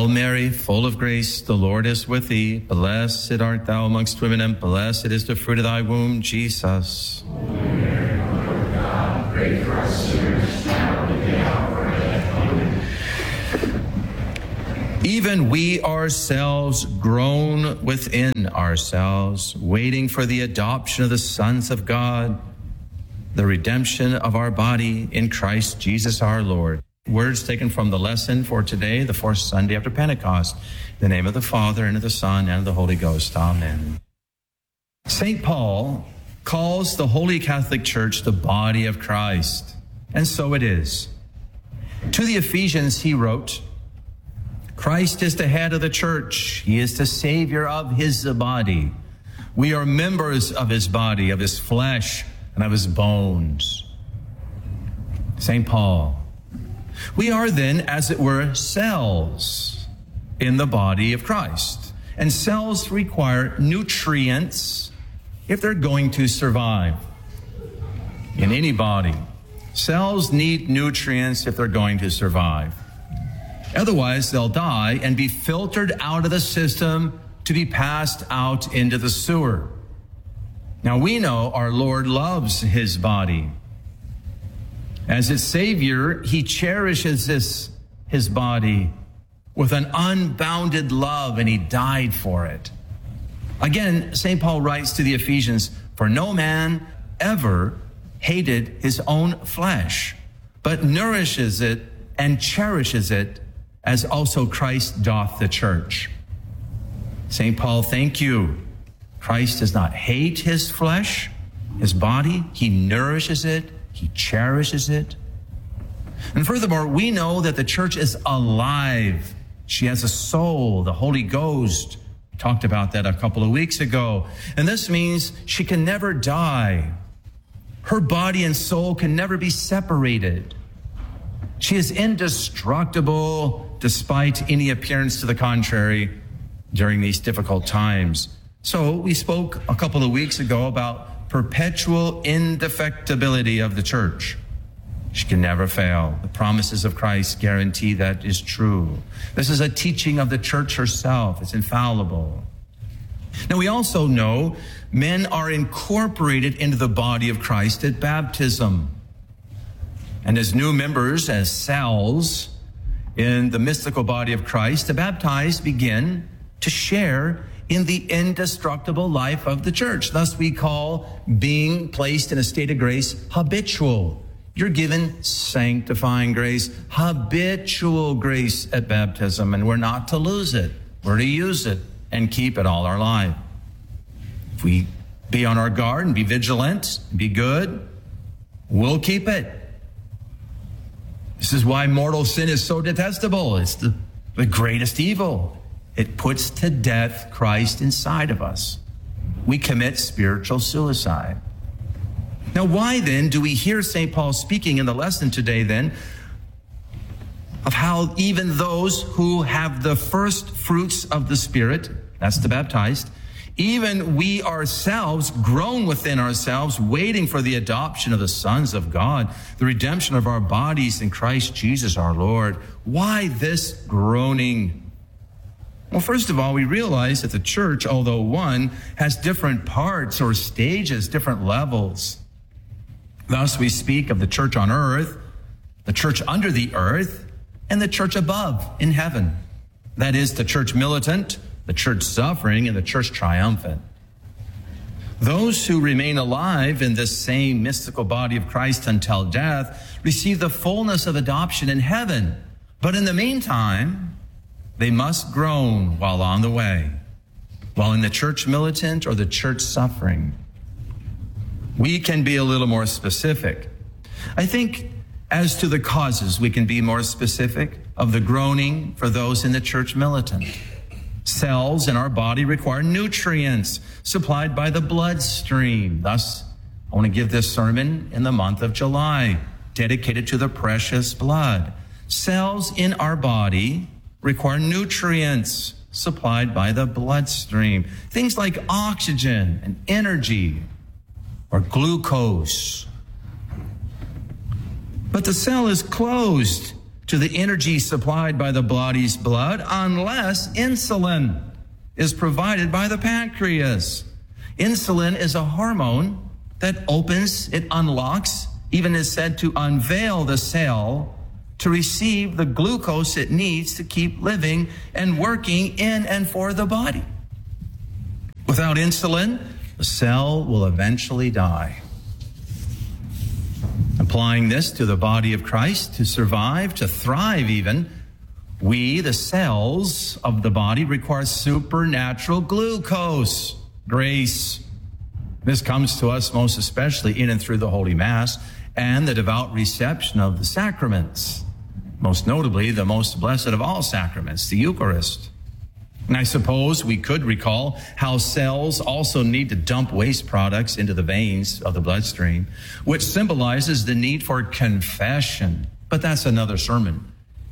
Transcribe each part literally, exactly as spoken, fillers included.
Hail Mary, full of grace, the Lord is with thee. Blessed art thou amongst women, and blessed is the fruit of thy womb, Jesus. Holy Mary, Mother of God, pray for us sinners, now and at the hour of our death. Amen. Even we ourselves groan within ourselves, waiting for the adoption of the sons of God, the redemption of our body in Christ Jesus our Lord. Words taken from the lesson for today, the fourth Sunday after Pentecost. In the name of the Father, and of the Son, and of the Holy Ghost. Amen. Saint Paul calls the Holy Catholic Church the body of Christ, and so it is. To the Ephesians he wrote, Christ is the head of the church. He is the Savior of his body. We are members of his body, of his flesh, and of his bones. Saint Paul. We are then, as it were, cells in the body of Christ. And cells require nutrients if they're going to survive. In any body, cells need nutrients if they're going to survive. Otherwise, they'll die and be filtered out of the system to be passed out into the sewer. Now, we know our Lord loves his body. As its Savior, he cherishes this, his body, with an unbounded love, and he died for it. Again, Saint Paul writes to the Ephesians, for no man ever hated his own flesh, but nourishes it and cherishes it, as also Christ doth the church. Saint Paul, thank you. Christ does not hate his flesh, his body. He nourishes it. He cherishes it. And furthermore, we know that the church is alive. She has a soul, the Holy Ghost. We talked about that a couple of weeks ago. And this means she can never die. Her body and soul can never be separated. She is indestructible despite any appearance to the contrary during these difficult times. So we spoke a couple of weeks ago about perpetual indefectibility of the church. She can never fail. The promises of Christ guarantee that is true. This is a teaching of the church herself. It's infallible. Now, we also know men are incorporated into the body of Christ at baptism. And as new members, as cells in the mystical body of Christ, the baptized begin to share in the indestructible life of the church. Thus we call being placed in a state of grace habitual. You're given sanctifying grace, habitual grace at baptism, and we're not to lose it. We're to use it and keep it all our life. If we be on our guard and be vigilant, and be good, we'll keep it. This is why mortal sin is so detestable. It's the, the greatest evil. It puts to death Christ inside of us. We commit spiritual suicide. Now, why then do we hear Saint Paul speaking in the lesson today then of how even those who have the first fruits of the Spirit, that's the baptized, even we ourselves groan within ourselves, waiting for the adoption of the sons of God, the redemption of our bodies in Christ Jesus our Lord? Why this groaning? Well, first of all, we realize that the church, although one, has different parts or stages, different levels. Thus, we speak of the church on earth, the church under the earth, and the church above in heaven. That is, the church militant, the church suffering, and the church triumphant. Those who remain alive in this same mystical body of Christ until death receive the fullness of adoption in heaven. But in the meantime, they must groan while on the way, while in the church militant or the church suffering. We can be a little more specific. I think as to the causes, we can be more specific of the groaning for those in the church militant. Cells in our body require nutrients supplied by the bloodstream. Thus, I want to give this sermon in the month of July, dedicated to the precious blood. Cells in our body require nutrients supplied by the bloodstream. Things like oxygen and energy or glucose. But the cell is closed to the energy supplied by the body's blood unless insulin is provided by the pancreas. Insulin is a hormone that opens, it unlocks, even is said to unveil the cell to receive the glucose it needs to keep living and working in and for the body. Without insulin, the cell will eventually die. Applying this to the body of Christ, to survive, to thrive even, we, the cells of the body, require supernatural glucose, grace. This comes to us most especially in and through the Holy Mass and the devout reception of the sacraments, most notably the most blessed of all sacraments, the Eucharist. And I suppose we could recall how cells also need to dump waste products into the veins of the bloodstream, which symbolizes the need for confession. But that's another sermon.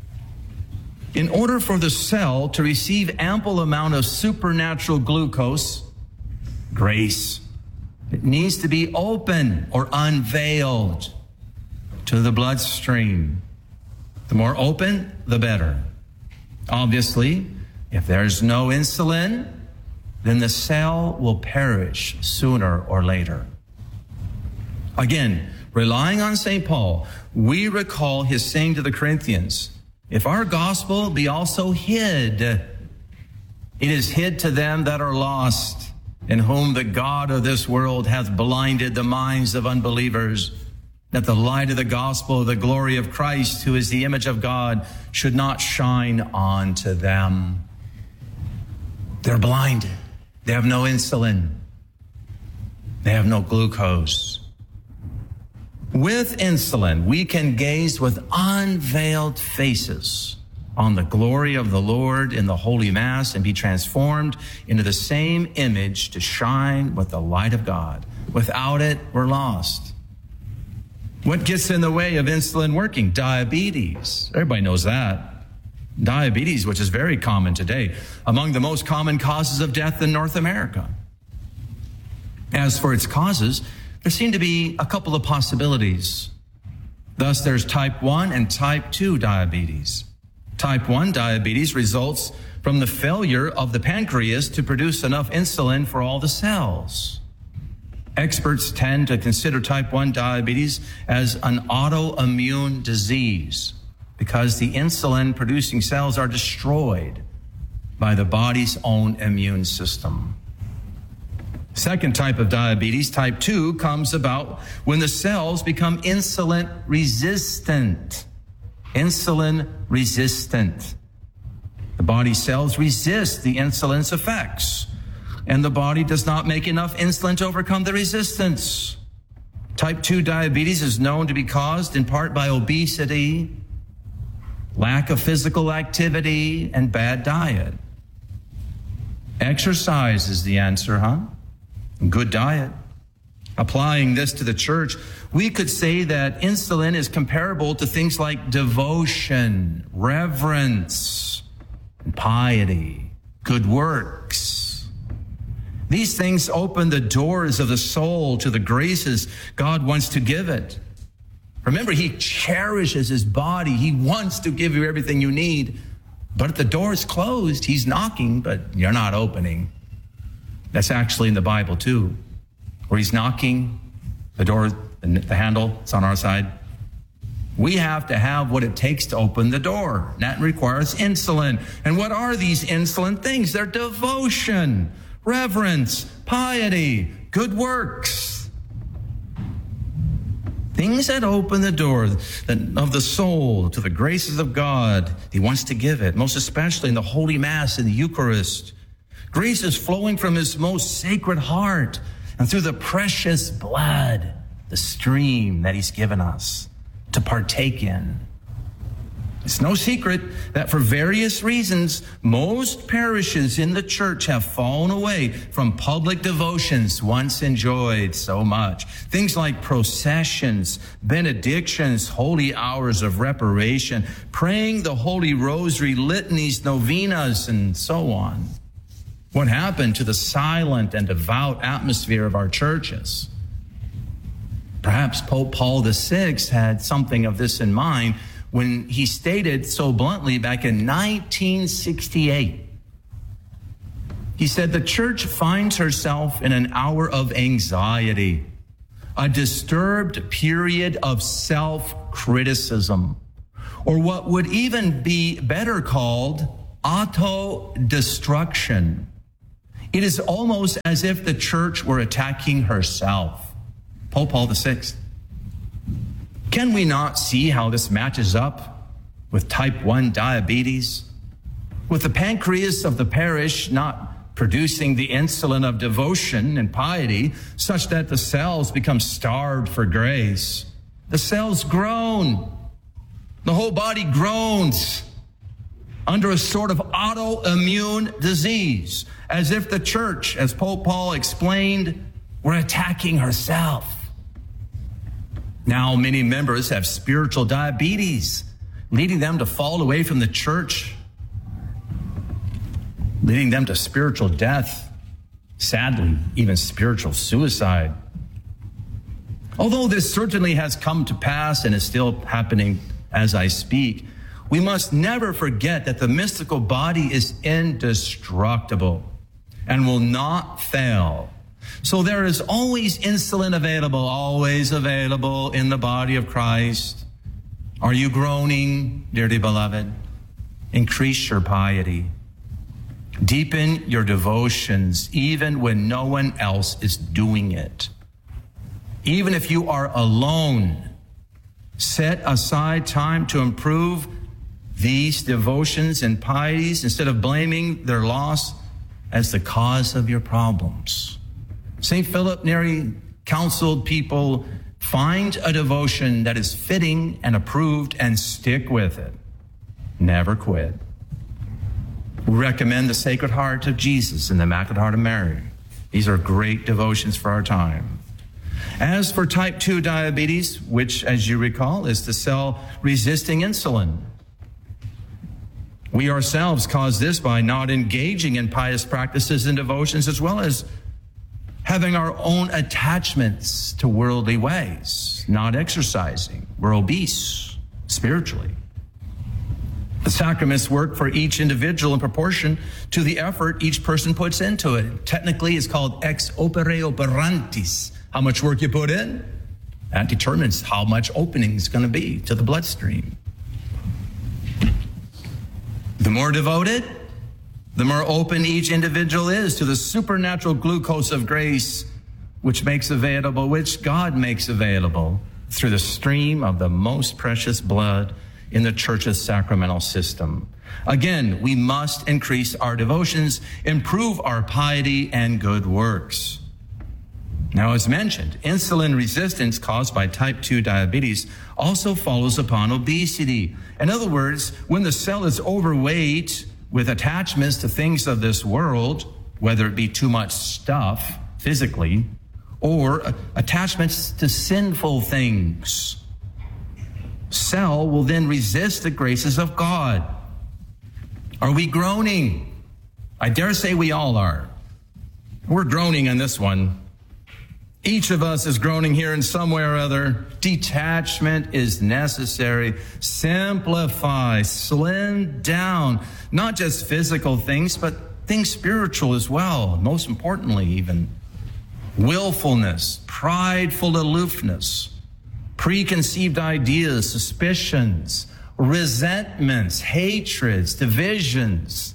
In order for the cell to receive ample amount of supernatural glucose, grace, it needs to be open or unveiled to the bloodstream. The more open, the better. Obviously, if there's no insulin, then the cell will perish sooner or later. Again, relying on Saint Paul, we recall his saying to the Corinthians, if our gospel be also hid, it is hid to them that are lost, in whom the God of this world hath blinded the minds of unbelievers, that the light of the gospel of the glory of Christ, who is the image of God, should not shine on to them. They're blinded. They have no insulin. They have no glucose. With insulin, we can gaze with unveiled faces on the glory of the Lord in the Holy Mass and be transformed into the same image to shine with the light of God. Without it, we're lost. What gets in the way of insulin working? Diabetes. Everybody knows that. Diabetes, which is very common today, among the most common causes of death in North America. As for its causes, there seem to be a couple of possibilities. Thus, there's type one and type two diabetes. Type one diabetes results from the failure of the pancreas to produce enough insulin for all the cells. Experts tend to consider type one diabetes as an autoimmune disease because the insulin-producing cells are destroyed by the body's own immune system. Second type of diabetes, type two, comes about when the cells become insulin resistant. Insulin resistant. The body cells resist the insulin's effects, and the body does not make enough insulin to overcome the resistance. Type two diabetes is known to be caused in part by obesity, lack of physical activity, and bad diet. Exercise is the answer, huh? Good diet. Applying this to the church, we could say that insulin is comparable to things like devotion, reverence, and piety, good works. These things open the doors of the soul to the graces God wants to give it. Remember, he cherishes his body. He wants to give you everything you need. But if the door is closed, he's knocking, but you're not opening. That's actually in the Bible too, where he's knocking, the door, the handle, it's on our side. We have to have what it takes to open the door. That requires insulin. And what are these insulin things? They're devotion, reverence, piety, good works. Things that open the door of the soul to the graces of God. He wants to give it, most especially in the Holy Mass, in the Eucharist. Grace is flowing from his most sacred heart and through the precious blood, the stream that he's given us to partake in. It's no secret that for various reasons, most parishes in the church have fallen away from public devotions once enjoyed so much. Things like processions, benedictions, holy hours of reparation, praying the Holy Rosary, litanies, novenas, and so on. What happened to the silent and devout atmosphere of our churches? Perhaps Pope Paul the Sixth had something of this in mind when he stated so bluntly back in nineteen sixty-eight. He said, the church finds herself in an hour of anxiety, a disturbed period of self-criticism, or what would even be better called auto-destruction. It is almost as if the church were attacking herself. Pope Paul the Sixth. Can we not see how this matches up with type one diabetes? With the pancreas of the parish not producing the insulin of devotion and piety such that the cells become starved for grace. The cells groan. The whole body groans under a sort of autoimmune disease, as if the church, as Pope Paul explained, were attacking herself. Now, many members have spiritual diabetes, leading them to fall away from the church, leading them to spiritual death, sadly, even spiritual suicide. Although this certainly has come to pass and is still happening as I speak, we must never forget that the mystical body is indestructible and will not fail. So there is always insulin available, always available in the body of Christ. Are you groaning, dearly beloved? Increase your piety. Deepen your devotions even when no one else is doing it. Even if you are alone, set aside time to improve these devotions and pieties instead of blaming their loss as the cause of your problems. Saint Philip Neri counseled people, find a devotion that is fitting and approved and stick with it. Never quit. We recommend the Sacred Heart of Jesus and the Immaculate Heart of Mary. These are great devotions for our time. As for type two diabetes, which, as you recall, is the cell resisting insulin, we ourselves cause this by not engaging in pious practices and devotions, as well as having our own attachments to worldly ways, not exercising. We're obese spiritually. The sacraments work for each individual in proportion to the effort each person puts into it. Technically, it's called ex opere operantis. How much work you put in, that determines how much opening is going to be to the bloodstream. The more devoted, the more open each individual is to the supernatural glucose of grace, which makes available, which God makes available through the stream of the most precious blood in the church's sacramental system. Again, we must increase our devotions, improve our piety and good works. Now, as mentioned, insulin resistance caused by type two diabetes also follows upon obesity. In other words, when the cell is overweight with attachments to things of this world, whether it be too much stuff physically or attachments to sinful things, cell will then resist the graces of God. Are we groaning? I dare say we all are. We're groaning on this one. Each of us is groaning here in some way or other. Detachment is necessary. Simplify, slim down, not just physical things, but things spiritual as well. Most importantly, even willfulness, prideful aloofness, preconceived ideas, suspicions, resentments, hatreds, divisions,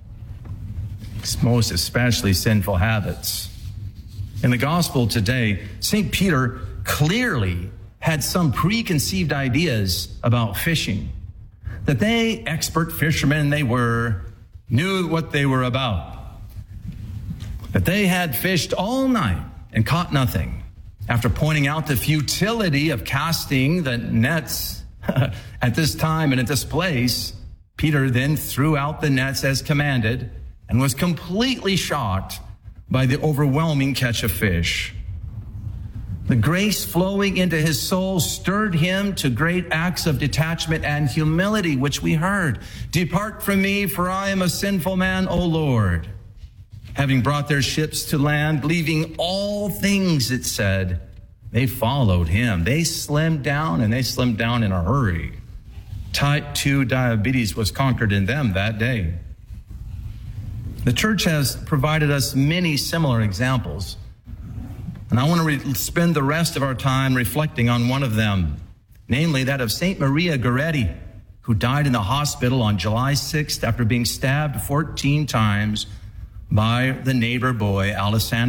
most especially sinful habits. In the gospel today, Saint Peter clearly had some preconceived ideas about fishing, that they, expert fishermen they were, knew what they were about, that they had fished all night and caught nothing. After pointing out the futility of casting the nets at this time and at this place, Peter then threw out the nets as commanded and was completely shocked by the overwhelming catch of fish. The grace flowing into his soul stirred him to great acts of detachment and humility, which we heard. Depart from me, for I am a sinful man, O Lord. Having brought their ships to land, leaving all things, it said, they followed him. They slimmed down, and they slimmed down in a hurry. Type two diabetes was conquered in them that day. The church has provided us many similar examples, and I want to re- spend the rest of our time reflecting on one of them, namely that of Saint Maria Goretti, who died in the hospital on July sixth after being stabbed fourteen times by the neighbor boy, Alessandro